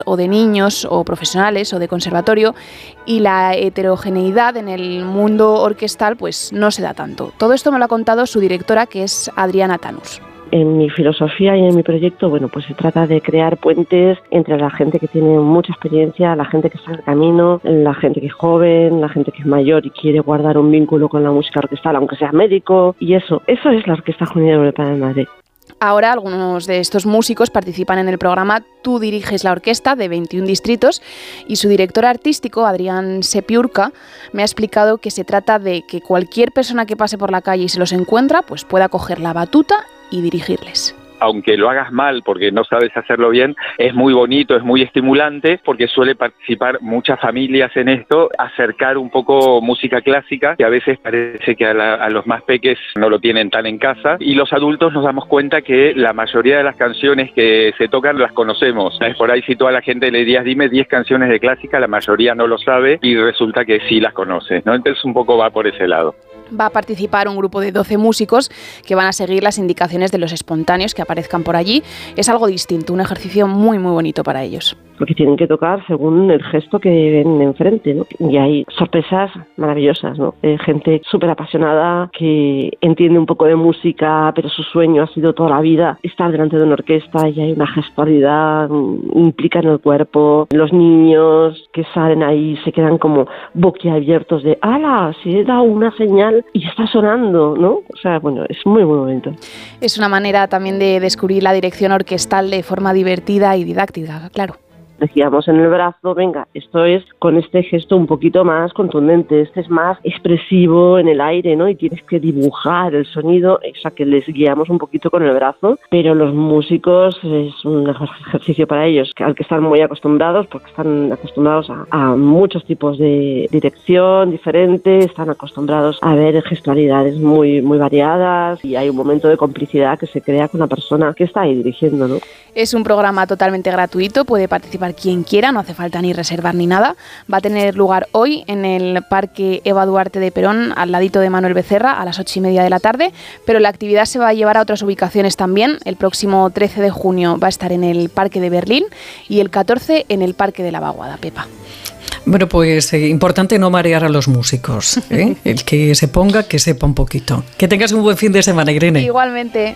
o de niños o profesionales o de conservatorio, y la heterogeneidad en el mundo orquestal pues no se da tanto. Todo esto me lo ha contado su directora, que es Adriana Tanús. En mi filosofía y en mi proyecto, pues se trata de crear puentes entre la gente que tiene mucha experiencia, la gente que está en el camino, la gente que es joven, la gente que es mayor y quiere guardar un vínculo con la música orquestal, aunque sea médico, y eso es la Orquesta Juvenil Europea de Madrid. Ahora algunos de estos músicos participan en el programa Tú diriges la orquesta, de 21 distritos, y su director artístico, Adrián Sepiurka, me ha explicado que se trata de que cualquier persona que pase por la calle y se los encuentra pues pueda coger la batuta y dirigirles. Aunque lo hagas mal porque no sabes hacerlo bien, es muy bonito, es muy estimulante, porque suele participar muchas familias en esto, acercar un poco música clásica, que a veces parece que a los más peques no lo tienen tan en casa, y los adultos nos damos cuenta que la mayoría de las canciones que se tocan las conocemos. Por ahí, si toda la gente le dirías, dime 10 canciones de clásica, la mayoría no lo sabe y resulta que sí las conoce, ¿no? Entonces un poco va por ese lado. Va a participar un grupo de 12 músicos que van a seguir las indicaciones de los espontáneos que aparezcan por allí. Es algo distinto, un ejercicio muy muy bonito para ellos. Porque tienen que tocar según el gesto que ven enfrente, ¿no? Y hay sorpresas maravillosas, ¿no? Gente súper apasionada que entiende un poco de música, pero su sueño ha sido toda la vida estar delante de una orquesta, y hay una gestualidad, implica en el cuerpo. Los niños que salen ahí se quedan como boquiabiertos de ¡hala! Si he dado una señal y está sonando, ¿no? O sea, bueno, es muy muy bonito. Es una manera también de descubrir la dirección orquestal de forma divertida y didáctica, claro. Decíamos en el brazo, venga, esto es con este gesto un poquito más contundente, este es más expresivo en el aire, ¿no? Y tienes que dibujar el sonido, o sea, que les guiamos un poquito con el brazo, pero los músicos es un ejercicio para ellos, al que están muy acostumbrados, porque están acostumbrados a muchos tipos de dirección diferente, están acostumbrados a ver gestualidades muy, muy variadas, y hay un momento de complicidad que se crea con la persona que está ahí dirigiendo, ¿no? Es un programa totalmente gratuito, puede participar quien quiera, no hace falta ni reservar ni nada. Va a tener lugar hoy en el Parque Eva Duarte de Perón, al ladito de Manuel Becerra, a las 8:30 de la tarde, pero la actividad se va a llevar a otras ubicaciones también. El próximo 13 de junio va a estar en el Parque de Berlín y el 14 en el Parque de la Vaguada. Pepa. Bueno, pues importante no marear a los músicos, ¿eh? El que se ponga, que sepa un poquito. Que tengas un buen fin de semana, Irene. Igualmente.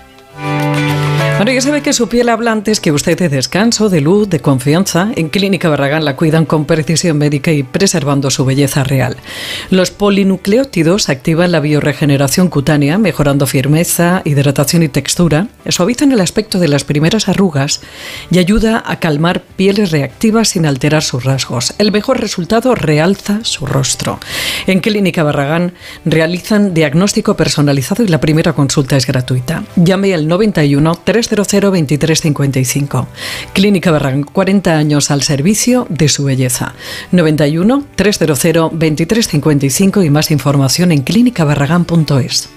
Bueno, ya sabe que su piel habla antes que usted, de descanso, de luz, de confianza. En Clínica Barragán la cuidan con precisión médica y preservando su belleza real. Los polinucleótidos activan la bioregeneración cutánea, mejorando firmeza, hidratación y textura, suavizan el aspecto de las primeras arrugas y ayuda a calmar pieles reactivas sin alterar sus rasgos. El mejor resultado, realza su rostro. En Clínica Barragán realizan diagnóstico personalizado y la primera consulta es gratuita. Llame al 91 300 2355. Clínica Barragán, 40 años al servicio de su belleza. 91 300 2355 y más información en clínicabarragán.es.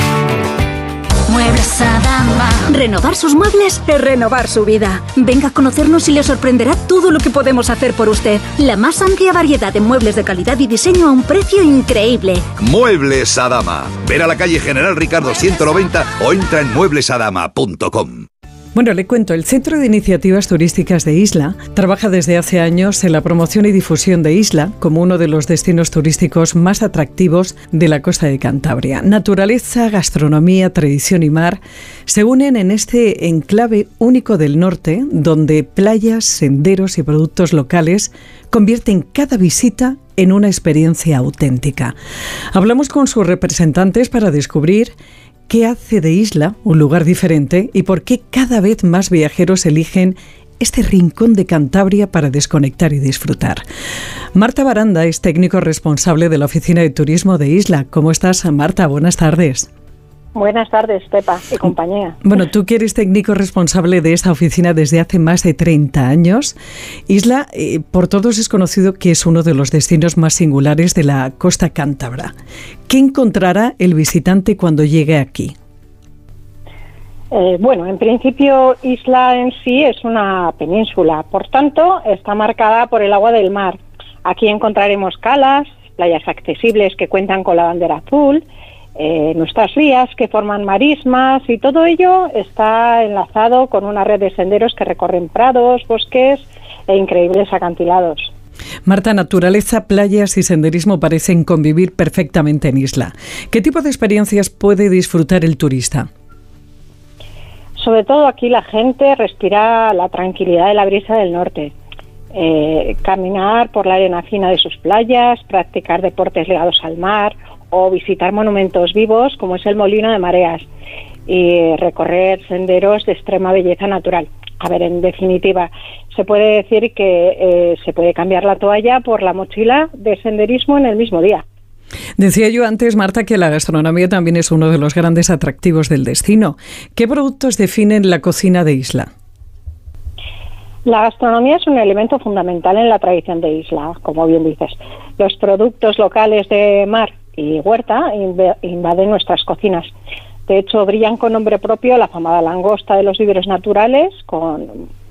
Muebles Adama. Renovar sus muebles es renovar su vida. Venga a conocernos y le sorprenderá todo lo que podemos hacer por usted. La más amplia variedad de muebles de calidad y diseño a un precio increíble. Muebles Adama. Ver a la calle General Ricardo 190 o entra en mueblesadama.com. Bueno, le cuento, el Centro de Iniciativas Turísticas de Isla trabaja desde hace años en la promoción y difusión de Isla como uno de los destinos turísticos más atractivos de la costa de Cantabria. Naturaleza, gastronomía, tradición y mar se unen en este enclave único del norte, donde playas, senderos y productos locales convierten cada visita en una experiencia auténtica. Hablamos con sus representantes para descubrir qué hace de Isla un lugar diferente y por qué cada vez más viajeros eligen este rincón de Cantabria para desconectar y disfrutar. Marta Baranda es técnico responsable de la Oficina de Turismo de Isla. ¿Cómo estás, Marta? Buenas tardes. Buenas tardes, Pepa y compañía. Bueno, tú que eres técnico responsable de esta oficina desde hace más de 30 años. Isla, por todos es conocido que es uno de los destinos más singulares de la costa cántabra. ¿Qué encontrará el visitante cuando llegue aquí? Bueno, en principio Isla en sí es una península, por tanto está marcada por el agua del mar. Aquí encontraremos calas, playas accesibles que cuentan con la bandera azul, nuestras rías que forman marismas, y todo ello está enlazado con una red de senderos que recorren prados, bosques e increíbles acantilados. Marta, naturaleza, playas y senderismo parecen convivir perfectamente en Isla. ¿Qué tipo de experiencias puede disfrutar el turista? Sobre todo aquí la gente respira la tranquilidad de la brisa del norte. Caminar por la arena fina de sus playas, practicar deportes ligados al mar o visitar monumentos vivos como es el Molino de Mareas y recorrer senderos de extrema belleza natural. A ver, en definitiva, se puede decir que se puede cambiar la toalla por la mochila de senderismo en el mismo día. Decía yo antes, Marta, que la gastronomía también es uno de los grandes atractivos del destino. ¿Qué productos definen la cocina de Isla? La gastronomía es un elemento fundamental en la tradición de Isla, como bien dices. Los productos locales de mar y huerta invaden nuestras cocinas. De hecho, brillan con nombre propio la afamada langosta de los viveros naturales con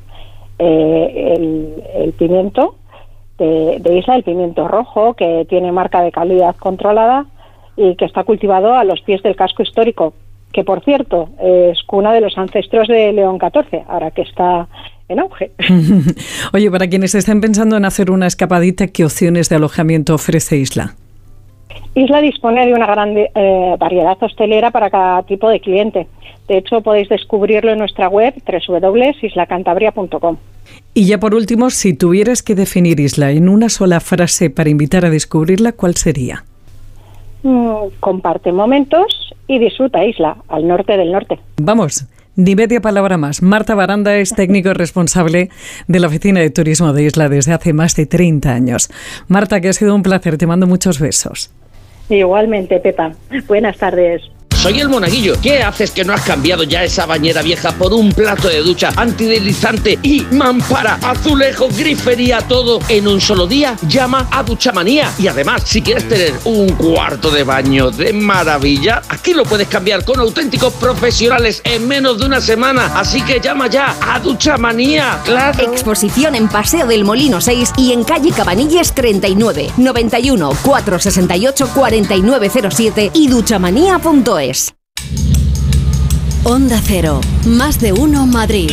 el pimiento de Isla, el pimiento rojo, que tiene marca de calidad controlada y que está cultivado a los pies del casco histórico, que por cierto es cuna de los ancestros de León XIV, ahora que está en auge. Oye, para quienes estén pensando en hacer una escapadita, ¿qué opciones de alojamiento ofrece Isla? Isla dispone de una gran variedad hostelera para cada tipo de cliente. De hecho, podéis descubrirlo en nuestra web www.islacantabria.com. Y ya por último, si tuvieras que definir Isla en una sola frase para invitar a descubrirla, ¿cuál sería? Comparte momentos y disfruta Isla, al norte del norte. Vamos, ni media palabra más. Marta Baranda es técnico responsable de la Oficina de Turismo de Isla desde hace más de 30 años. Marta, que ha sido un placer, te mando muchos besos. Igualmente, Pepa. Buenas tardes. Soy el Monaguillo. ¿Qué haces que no has cambiado ya esa bañera vieja por un plato de ducha antideslizante y mampara, azulejos, grifería, todo en un solo día? Llama a Duchamanía. Y además, si quieres tener un cuarto de baño de maravilla, aquí lo puedes cambiar con auténticos profesionales en menos de una semana. Así que llama ya a Duchamanía. ¡Claro! Exposición en Paseo del Molino 6 y en calle Cabanilles 39, 91 468 4907 y duchamanía.es. Onda Cero, más de uno Madrid.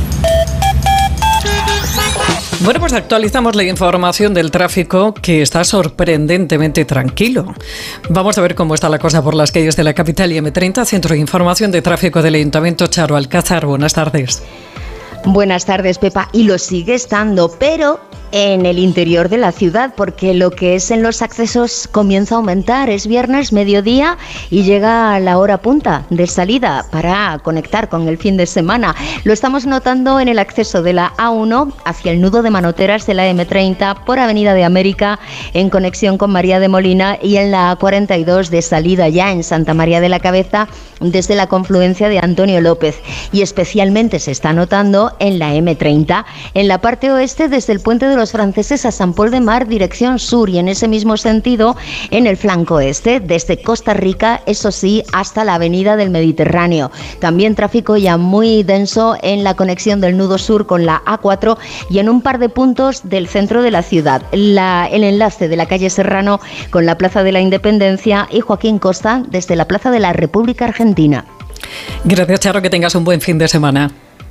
Bueno, pues actualizamos la información del tráfico, que está sorprendentemente tranquilo. Vamos a ver cómo está la cosa por las calles de la capital y M30, Centro de Información de Tráfico del Ayuntamiento. Charo Alcázar, buenas tardes. Buenas tardes, Pepa. Y lo sigue estando, pero en el interior de la ciudad, porque lo que es en los accesos comienza a aumentar. Es viernes, mediodía, y llega la hora punta de salida para conectar con el fin de semana. Lo estamos notando en el acceso de la A1 hacia el nudo de manoteras de la M30 por Avenida de América en conexión con María de Molina, y en la A42 de salida ya en Santa María de la Cabeza desde la confluencia de Antonio López, y especialmente se está notando en la M30 en la parte oeste desde el puente de los Franceses a San Pol de Mar dirección sur, y en ese mismo sentido en el flanco este desde Costa Rica, eso sí, hasta la avenida del Mediterráneo. También tráfico ya muy denso en la conexión del nudo sur con la A4 y en un par de puntos del centro de la ciudad, el enlace de la calle Serrano con la Plaza de la Independencia y Joaquín Costa desde la Plaza de la República Argentina. Gracias, Charo, que tengas un buen fin de semana.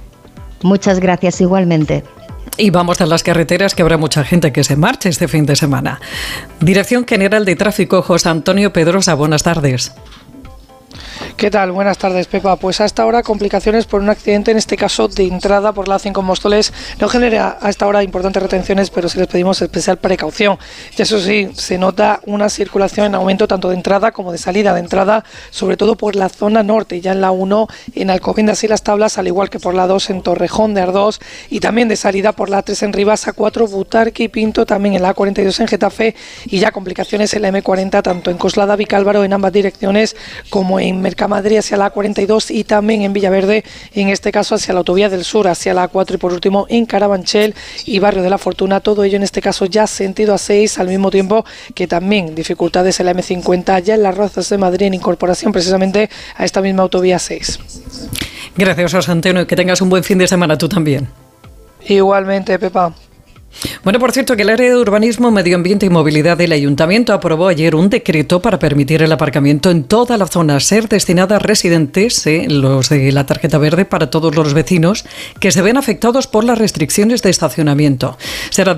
Muchas gracias, igualmente. Y vamos a las carreteras, que habrá mucha gente que se marche este fin de semana. Dirección General de Tráfico, José Antonio Pedrosa, buenas tardes. ¿Qué tal? Buenas tardes, Pepa. Pues hasta ahora complicaciones por un accidente, en este caso de entrada por la A5 en Móstoles. No genera hasta ahora importantes retenciones, pero sí les pedimos especial precaución. Y eso sí, se nota una circulación en aumento tanto de entrada como de salida. De entrada, sobre todo por la zona norte, ya en la 1 en Alcobendas y Las Tablas, al igual que por la 2 en Torrejón de Ardós, y también de salida por la 3 en Rivas, A4 Butarque y Pinto, también en la A42 en Getafe, y ya complicaciones en la M40 tanto en Coslada Vicálvaro en ambas direcciones como en Mercamadrid hacia la A42 y también en Villaverde, en este caso hacia la autovía del sur, hacia la A4, y por último en Carabanchel y Barrio de la Fortuna, todo ello en este caso ya sentido A6, al mismo tiempo que también dificultades en la M50 ya en las Rozas de Madrid en incorporación precisamente a esta misma autovía 6. Gracias, José Antonio, y que tengas un buen fin de semana tú también. Igualmente, Pepa. Bueno, por cierto, que el área de urbanismo, medio ambiente y movilidad del Ayuntamiento aprobó ayer un decreto para permitir el aparcamiento en toda la zona SER destinada a residentes, los de la tarjeta verde, para todos los vecinos que se ven afectados por las restricciones de estacionamiento. Será